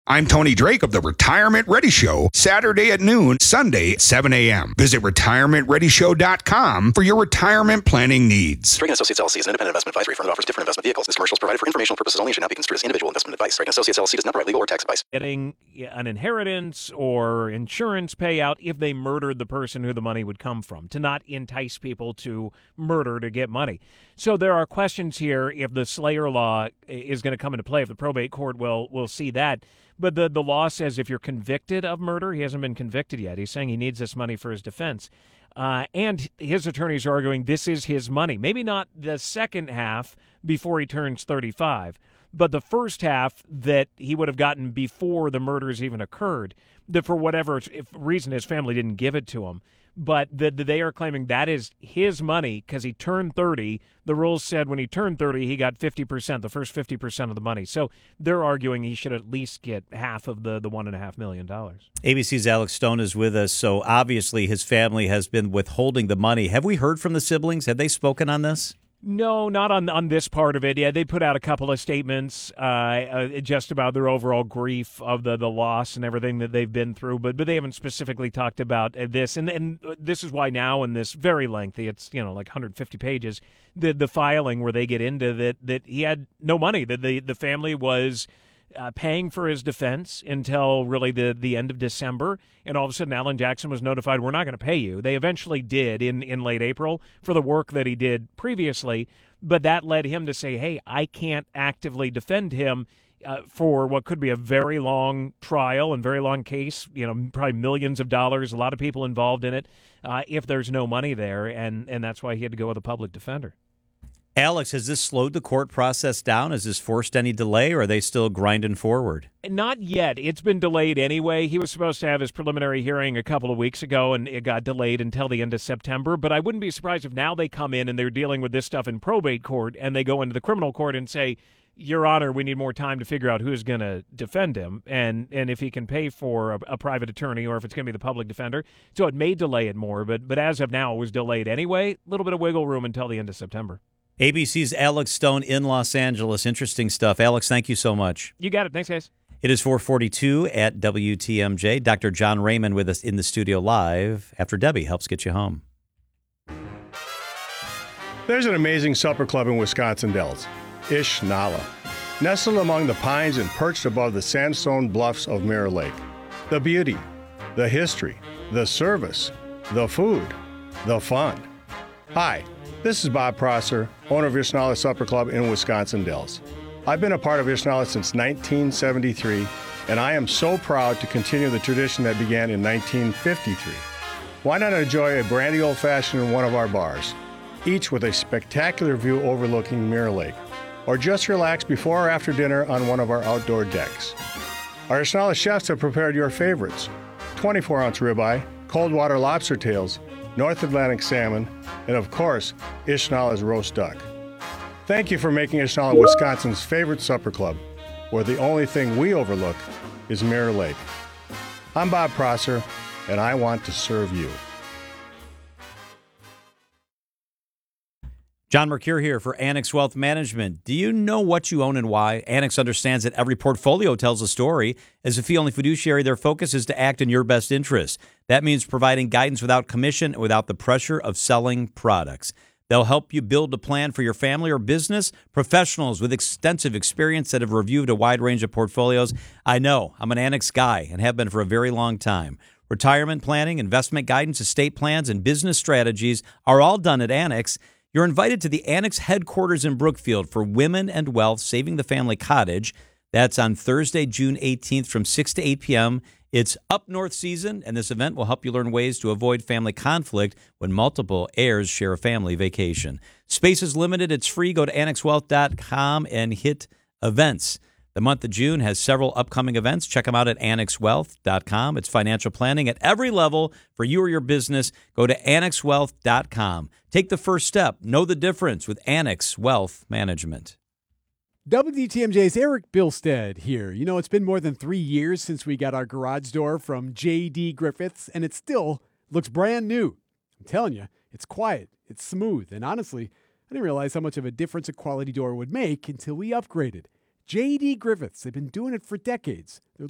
I'm Tony Drake of the Retirement Ready Show, Saturday at noon, Sunday at 7 a.m. Visit retirementreadyshow.com for your retirement planning needs. Drake & Associates LLC is an independent investment advisory firm that offers different investment vehicles. This commercial is provided for informational purposes only and should not be construed as individual investment advice. Drake & Associates LLC does not provide legal or tax advice. Getting an inheritance or insurance payout if they murdered the person who the money would come from, to not entice people to murder to get money. So there are questions here if the Slayer law is going to come into play, if the probate court will see that. But the law says if you're convicted of murder, he hasn't been convicted yet. He's saying he needs this money for his defense. And his attorneys are arguing this is his money. Maybe not the second half before he turns 35, but the first half that he would have gotten before the murders even occurred, that for whatever reason his family didn't give it to him. But they are claiming that is his money because he turned 30. The rules said when he turned 30, he got 50%, the first 50% of the money. So they're arguing he should at least get half of the $1.5 million. ABC's Alex Stone is with us. So obviously his family has been withholding the money. Have we heard from the siblings? Have they spoken on this? No, not on this part of it. Yeah, they put out a couple of statements just about their overall grief of the loss and everything that they've been through, but they haven't specifically talked about this. And this is why now in this very lengthy, it's like 150 pages, the filing where they get into that he had no money, that the family was paying for his defense until really the end of December, and all of a sudden Alan Jackson was notified, we're not going to pay you. They eventually did in late April for the work that he did previously, but that led him to say, hey, I can't actively defend him for what could be a very long trial and very long case, probably millions of dollars, a lot of people involved in it, if there's no money there, and that's why he had to go with a public defender. Alex, has this slowed the court process down? Has this forced any delay, or are they still grinding forward? Not yet. It's been delayed anyway. He was supposed to have his preliminary hearing a couple of weeks ago, and it got delayed until the end of September. But I wouldn't be surprised if now they come in and they're dealing with this stuff in probate court, and they go into the criminal court and say, Your Honor, we need more time to figure out who's going to defend him, and if he can pay for a private attorney or if it's going to be the public defender. So it may delay it more, but as of now, it was delayed anyway. A little bit of wiggle room until the end of September. ABC's Alex Stone in Los Angeles. Interesting stuff. Alex, thank you so much. You got it. Thanks, guys. It is 4:42 at WTMJ. Dr. John Raymond with us in the studio live after Debbie helps get you home. There's an amazing supper club in Wisconsin Dells, Ish Nala, nestled among the pines and perched above the sandstone bluffs of Mirror Lake. The beauty, the history, the service, the food, the fun. Hi. This is Bob Prosser, owner of Ishnala Supper Club in Wisconsin Dells. I've been a part of Ishnala since 1973, and I am so proud to continue the tradition that began in 1953. Why not enjoy a brandy old-fashioned in one of our bars, each with a spectacular view overlooking Mirror Lake, or just relax before or after dinner on one of our outdoor decks. Our Ishnala chefs have prepared your favorites: 24-ounce ribeye, cold water lobster tails, North Atlantic salmon, and of course, Ishnala's roast duck. Thank you for making Ishnala Wisconsin's favorite supper club, where the only thing we overlook is Mirror Lake. I'm Bob Prosser, and I want to serve you. John Mercure here for Annex Wealth Management. Do you know what you own and why? Annex understands that every portfolio tells a story. As a fee-only fiduciary, their focus is to act in your best interest. That means providing guidance without commission and without the pressure of selling products. They'll help you build a plan for your family or business. Professionals with extensive experience that have reviewed a wide range of portfolios. I know. I'm an Annex guy and have been for a very long time. Retirement planning, investment guidance, estate plans, and business strategies are all done at Annex. You're invited to the Annex headquarters in Brookfield for Women and Wealth, Saving the Family Cottage. That's on Thursday, June 18th from 6 to 8 p.m. It's up north season, and this event will help you learn ways to avoid family conflict when multiple heirs share a family vacation. Space is limited. It's free. Go to annexwealth.com and hit events. The month of June has several upcoming events. Check them out at annexwealth.com. It's financial planning at every level for you or your business. Go to annexwealth.com. Take the first step. Know the difference with Annex Wealth Management. WTMJ's Eric Bilstead here. You know, it's been more than 3 years since we got our garage door from J.D. Griffiths, and it still looks brand new. I'm telling you, it's quiet, it's smooth, and honestly, I didn't realize how much of a difference a quality door would make until we upgraded. J.D. Griffiths, they've been doing it for decades. They're